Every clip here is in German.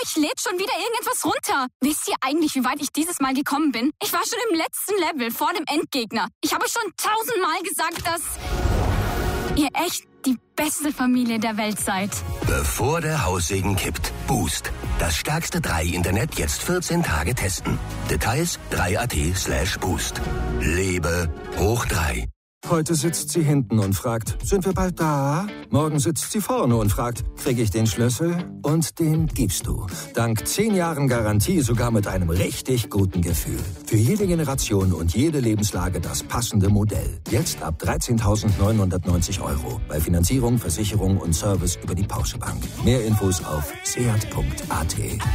Gleich lädt schon wieder irgendetwas runter. Wisst ihr eigentlich, wie weit ich dieses Mal gekommen bin? Ich war schon im letzten Level, vor dem Endgegner. Ich habe schon 1000-mal gesagt, dass ihr echt die beste Familie der Welt seid. Bevor der Haussegen kippt. Boost. Das stärkste 3-Internet jetzt 14 Tage testen. Details 3.at/boost. Lebe hoch 3. Heute sitzt sie hinten und fragt, sind wir bald da? Morgen sitzt sie vorne und fragt, kriege ich den Schlüssel? Und den gibst du. Dank 10 Jahren Garantie sogar mit einem richtig guten Gefühl. Für jede Generation und jede Lebenslage das passende Modell. Jetzt ab 13.990 €. Bei Finanzierung, Versicherung und Service über die Porsche Bank. Mehr Infos auf seat.at.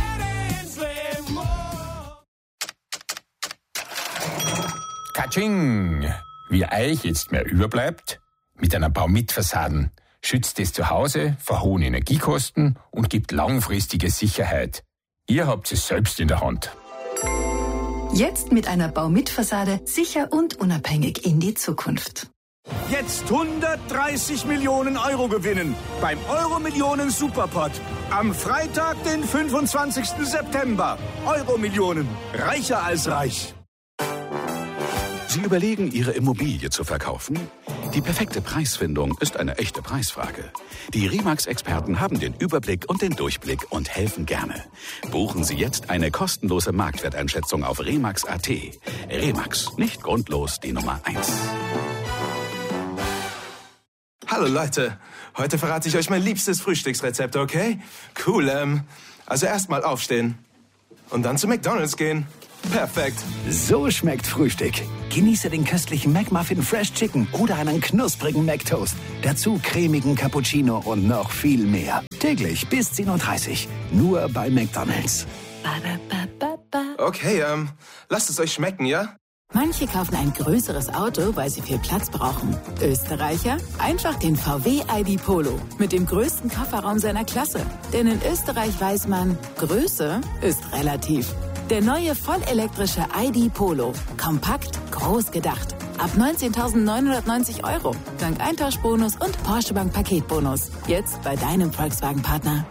Katsching! Wie euch jetzt mehr überbleibt, mit einer Baumit-Fassaden schützt es zu Hause vor hohen Energiekosten und gibt langfristige Sicherheit. Ihr habt es selbst in der Hand. Jetzt mit einer Baumit-Fassade sicher und unabhängig in die Zukunft. Jetzt 130 Millionen € gewinnen beim Euro-Millionen Superpot. Am Freitag, den 25. September. Euro-Millionen. Reicher als reich. Sie überlegen, Ihre Immobilie zu verkaufen? Die perfekte Preisfindung ist eine echte Preisfrage. Die Remax-Experten haben den Überblick und den Durchblick und helfen gerne. Buchen Sie jetzt eine kostenlose Marktwerteinschätzung auf Remax.at. Remax, nicht grundlos die Nummer 1. Hallo Leute, heute verrate ich euch mein liebstes Frühstücksrezept, okay? Cool, also erstmal aufstehen und dann zu McDonald's gehen. Perfekt. So schmeckt Frühstück. Genieße den köstlichen McMuffin Fresh Chicken oder einen knusprigen McToast. Dazu cremigen Cappuccino und noch viel mehr. Täglich bis 10:30 Uhr. Nur bei McDonald's. Okay, lasst es euch schmecken, ja? Manche kaufen ein größeres Auto, weil sie viel Platz brauchen. Österreicher? Einfach den VW ID Polo. Mit dem größten Kofferraum seiner Klasse. Denn in Österreich weiß man, Größe ist relativ. Der neue vollelektrische ID Polo. Kompakt, groß gedacht. Ab 19.990 €. Dank Eintauschbonus und Porsche Bank Paketbonus. Jetzt bei deinem Volkswagen-Partner.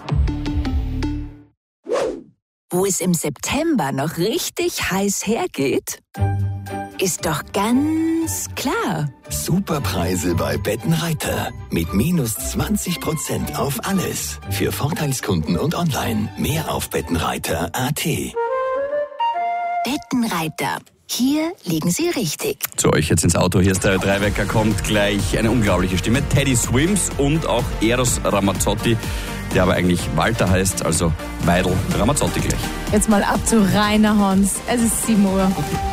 Wo es im September noch richtig heiß hergeht, ist doch ganz klar. Superpreise bei Bettenreiter. Mit minus 20% auf alles. Für Vorteilskunden und online. Mehr auf bettenreiter.at. Bettenreiter. Hier liegen Sie richtig. Zu euch jetzt ins Auto. Hier ist der Dreiwecker, kommt gleich eine unglaubliche Stimme. Teddy Swims und auch Eros Ramazzotti, der aber eigentlich Walter heißt, also Weidl Ramazzotti gleich. Jetzt mal ab zu Rainer Hans. Es ist 7 Uhr.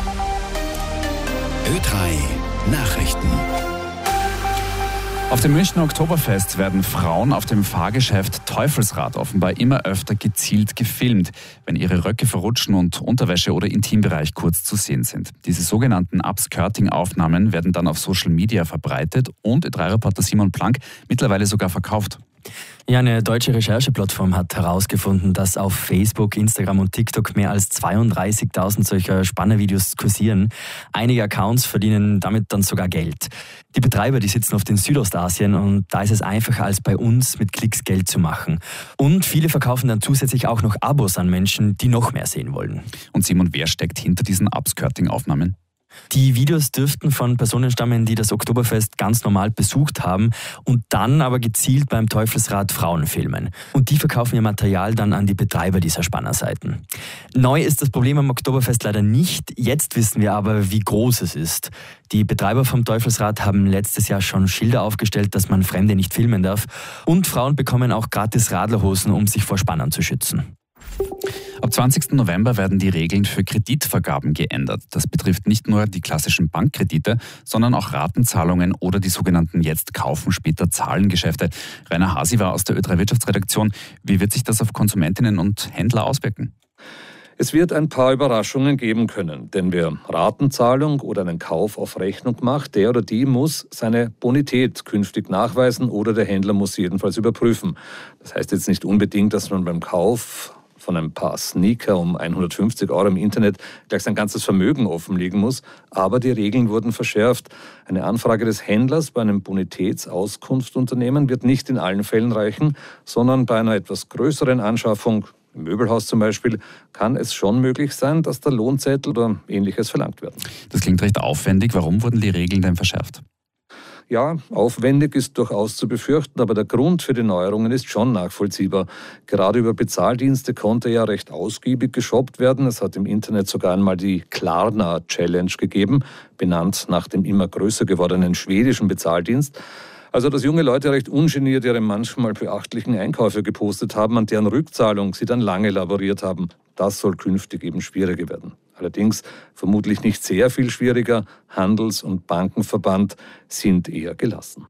Ö3 Nachrichten. Auf dem Münchner Oktoberfest werden Frauen auf dem Fahrgeschäft Teufelsrad offenbar immer öfter gezielt gefilmt, wenn ihre Röcke verrutschen und Unterwäsche oder Intimbereich kurz zu sehen sind. Diese sogenannten Upskirting-Aufnahmen werden dann auf Social Media verbreitet und Ö3-Reporter Simon Planck mittlerweile sogar verkauft. Ja, eine deutsche Rechercheplattform hat herausgefunden, dass auf Facebook, Instagram und TikTok mehr als 32.000 solcher Spannervideos kursieren. Einige Accounts verdienen damit dann sogar Geld. Die Betreiber, die sitzen oft in Südostasien und da ist es einfacher als bei uns, mit Klicks Geld zu machen. Und viele verkaufen dann zusätzlich auch noch Abos an Menschen, die noch mehr sehen wollen. Und Simon, wer steckt hinter diesen Upskirting-Aufnahmen? Die Videos dürften von Personen stammen, die das Oktoberfest ganz normal besucht haben und dann aber gezielt beim Teufelsrad Frauen filmen. Und die verkaufen ihr Material dann an die Betreiber dieser Spannerseiten. Neu ist das Problem am Oktoberfest leider nicht. Jetzt wissen wir aber, wie groß es ist. Die Betreiber vom Teufelsrad haben letztes Jahr schon Schilder aufgestellt, dass man Fremde nicht filmen darf. Und Frauen bekommen auch gratis Radlerhosen, um sich vor Spannern zu schützen. Ab 20. November werden die Regeln für Kreditvergaben geändert. Das betrifft nicht nur die klassischen Bankkredite, sondern auch Ratenzahlungen oder die sogenannten Jetzt-Kaufen-Später-Zahlen-Geschäfte. Rainer Hasi war aus der Ö3 Wirtschaftsredaktion. Wie wird sich das auf Konsumentinnen und Händler auswirken? Es wird ein paar Überraschungen geben können, denn wer Ratenzahlung oder einen Kauf auf Rechnung macht, der oder die muss seine Bonität künftig nachweisen oder der Händler muss sie jedenfalls überprüfen. Das heißt jetzt nicht unbedingt, dass man beim Kauf von ein paar Sneaker um 150 € im Internet gleich sein ganzes Vermögen offenlegen muss. Aber die Regeln wurden verschärft. Eine Anfrage des Händlers bei einem Bonitätsauskunftsunternehmen wird nicht in allen Fällen reichen, sondern bei einer etwas größeren Anschaffung Im Möbelhaus zum Beispiel kann es schon möglich sein, dass der Lohnzettel oder Ähnliches verlangt werden. Das klingt recht aufwendig. Warum wurden die Regeln denn verschärft? Ja, aufwendig ist durchaus zu befürchten, aber der Grund für die Neuerungen ist schon nachvollziehbar. Gerade über Bezahldienste konnte ja recht ausgiebig geshoppt werden. Es hat im Internet sogar einmal die Klarna-Challenge gegeben, benannt nach dem immer größer gewordenen schwedischen Bezahldienst. Also, dass junge Leute recht ungeniert ihre manchmal beachtlichen Einkäufe gepostet haben, an deren Rückzahlung sie dann lange laboriert haben. Das soll künftig eben schwieriger werden. Allerdings vermutlich nicht sehr viel schwieriger. Handels- und Bankenverband sind eher gelassen.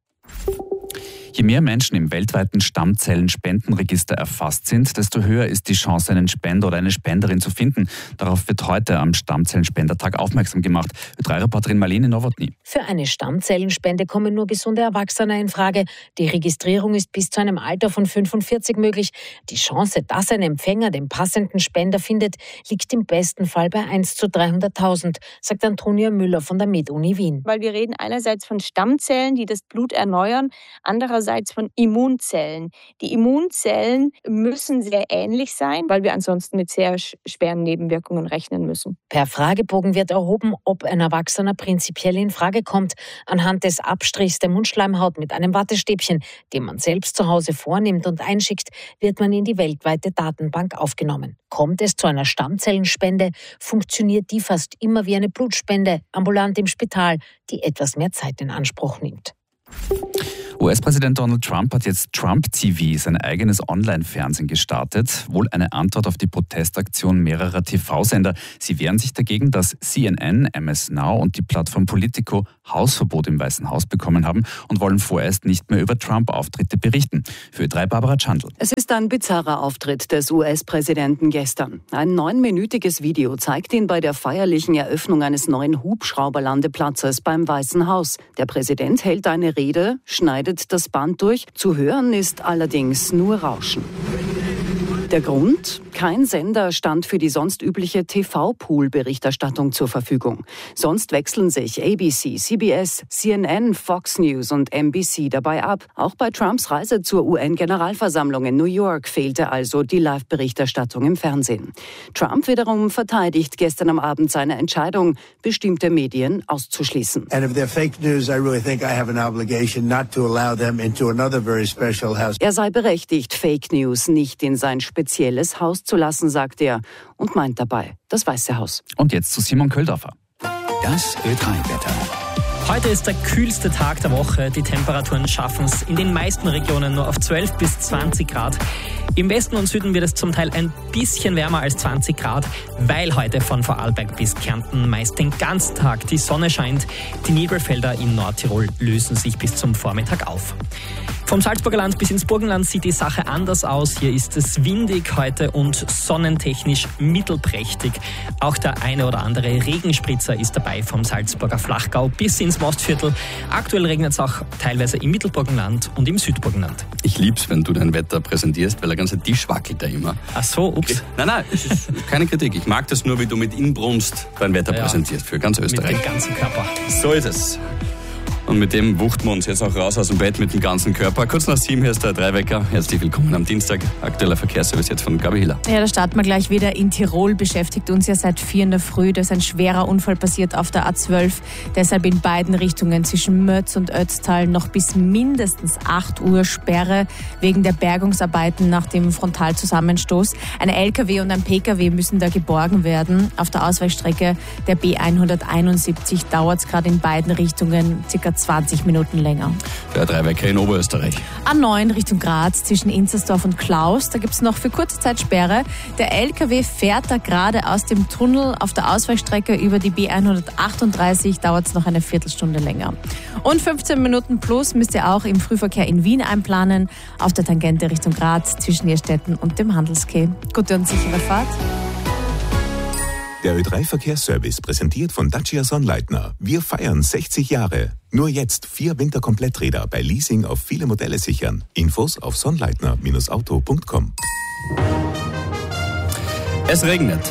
Je mehr Menschen im weltweiten Stammzellenspendenregister erfasst sind, desto höher ist die Chance, einen Spender oder eine Spenderin zu finden. Darauf wird heute am Stammzellenspendertag aufmerksam gemacht. Ö3-Reporterin Marlene Nowotny. Für eine Stammzellenspende kommen nur gesunde Erwachsene in Frage. Die Registrierung ist bis zu einem Alter von 45 möglich. Die Chance, dass ein Empfänger den passenden Spender findet, liegt im besten Fall bei 1 zu 300.000, sagt Antonia Müller von der MedUni Wien. Weil wir reden einerseits von Stammzellen, die das Blut erneuern, andererseits von Immunzellen. Die Immunzellen müssen sehr ähnlich sein, weil wir ansonsten mit sehr schweren Nebenwirkungen rechnen müssen. Per Fragebogen wird erhoben, ob ein Erwachsener prinzipiell in Frage kommt. Anhand des Abstrichs der Mundschleimhaut mit einem Wattestäbchen, den man selbst zu Hause vornimmt und einschickt, wird man in die weltweite Datenbank aufgenommen. Kommt es zu einer Stammzellenspende, funktioniert die fast immer wie eine Blutspende, ambulant im Spital, die etwas mehr Zeit in Anspruch nimmt. US-Präsident Donald Trump hat jetzt Trump TV, sein eigenes Online-Fernsehen, gestartet. Wohl eine Antwort auf die Protestaktion mehrerer TV-Sender. Sie wehren sich dagegen, dass CNN, MS Now und die Plattform Politico Hausverbot im Weißen Haus bekommen haben und wollen vorerst nicht mehr über Trump-Auftritte berichten. Für Ö3 Barbara Chandl. Es ist ein bizarrer Auftritt des US-Präsidenten gestern. Ein 9-minütiges Video zeigt ihn bei der feierlichen Eröffnung eines neuen Hubschrauberlandeplatzes beim Weißen Haus. Der Präsident hält eine Rede, schneidet das Band durch. Zu hören ist allerdings nur Rauschen. Der Grund? Kein Sender stand für die sonst übliche TV-Pool-Berichterstattung zur Verfügung. Sonst wechseln sich ABC, CBS, CNN, Fox News und NBC dabei ab. Auch bei Trumps Reise zur UN-Generalversammlung in New York fehlte also die Live-Berichterstattung im Fernsehen. Trump wiederum verteidigt gestern am Abend seine Entscheidung, bestimmte Medien auszuschließen. And if they're fake news, I really think I have an obligation not to allow them into another very special house. Er sei berechtigt, Fake News nicht in sein spezielles Haus zu lassen, sagt er, und meint dabei das Weiße Haus. Und jetzt zu Simon Köldorfer. Das Ö3-Wetter. Heute ist der kühlste Tag der Woche. Die Temperaturen schaffen es in den meisten Regionen nur auf 12 bis 20 Grad. Im Westen und Süden wird es zum Teil ein bisschen wärmer als 20 Grad, weil heute von Vorarlberg bis Kärnten meist den ganzen Tag die Sonne scheint. Die Nebelfelder in Nordtirol lösen sich bis zum Vormittag auf. Vom Salzburger Land bis ins Burgenland sieht die Sache anders aus. Hier ist es windig heute und sonnentechnisch mittelprächtig. Auch der eine oder andere Regenspritzer ist dabei vom Salzburger Flachgau bis ins Mostviertel. Aktuell regnet es auch teilweise im Mittelburgenland und im Südburgenland. Ich lieb's, wenn du dein Wetter präsentierst, weil der ganze Tisch wackelt da immer. Ach so, ups. Nein, es ist keine Kritik. Ich mag das nur, wie du mit Inbrunst dein Wetter präsentierst für ganz Österreich. Mit dem ganzen Körper. So ist es. Und mit dem wuchten wir uns jetzt auch raus aus dem Bett mit dem ganzen Körper. Kurz nach 7, hier ist der Ö3-Wecker. Herzlich willkommen am Dienstag. Aktueller Verkehrsservice jetzt von Gabi Hiller. Ja, da starten wir gleich wieder in Tirol. Beschäftigt uns ja seit 4 in der Früh. Da ist ein schwerer Unfall passiert auf der A12. Deshalb in beiden Richtungen zwischen Mötz und Ötztal noch bis mindestens 8 Uhr Sperre wegen der Bergungsarbeiten nach dem Frontalzusammenstoß. Ein LKW und ein PKW müssen da geborgen werden. Auf der Ausweichstrecke der B171 dauert es gerade in beiden Richtungen ca. 20 Minuten länger. Der Ö3-Wecker in Oberösterreich. A9 Richtung Graz zwischen Inzersdorf und Klaus. Da gibt es noch für kurze Zeit Sperre. Der LKW fährt da gerade aus dem Tunnel auf der Ausweichstrecke über die B138. Dauert es noch eine Viertelstunde länger. Und 15 Minuten plus müsst ihr auch im Frühverkehr in Wien einplanen. Auf der Tangente Richtung Graz zwischen Irstetten und dem Handelskeh. Gute und sichere Fahrt. Der Ö3-Verkehrsservice präsentiert von Dacia Sonnleitner. Wir feiern 60 Jahre. Nur jetzt 4 Winterkompletträder bei Leasing auf viele Modelle sichern. Infos auf sonnleitner-auto.com. Es regnet.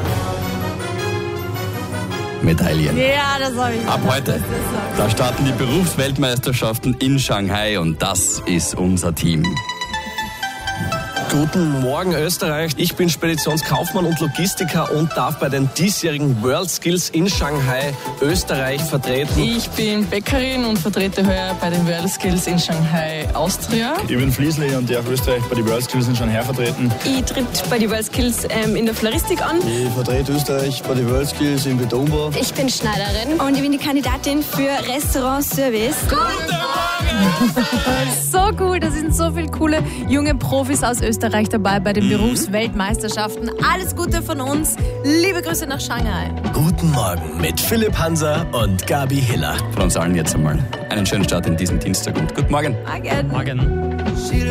Medaillen. Ja, das habe ich. Ab heute. Da starten die Berufsweltmeisterschaften in Shanghai und das ist unser Team. Guten Morgen Österreich. Ich bin Speditionskaufmann und Logistiker und darf bei den diesjährigen World Skills in Shanghai Österreich vertreten. Ich bin Bäckerin und vertrete heuer bei den World Skills in Shanghai Austria. Ich bin Fliesli und darf Österreich bei den World Skills in Shanghai vertreten. Ich tritt bei den World Skills in der Floristik an. Ich vertrete Österreich bei den World Skills in Betonbau. Ich bin Schneiderin und ich bin die Kandidatin für Restaurant-Service. Guten Morgen! So cool, da sind so viele coole junge Profis aus Österreich dabei bei den Berufsweltmeisterschaften. Alles Gute von uns. Liebe Grüße nach Shanghai. Guten Morgen mit Philipp Hanser und Gabi Hiller. Von uns allen jetzt einmal einen schönen Start in diesen Dienstag und guten Morgen. Morgen. Morgen.